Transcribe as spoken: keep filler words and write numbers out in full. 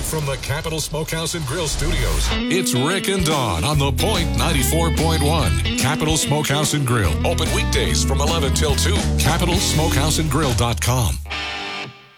Live from the Capital Smokehouse and Grill Studios, it's Rick and Dawn on The Point ninety-four point one. Capital Smokehouse and Grill. Open weekdays from eleven till two. capital smokehouse and grill dot com.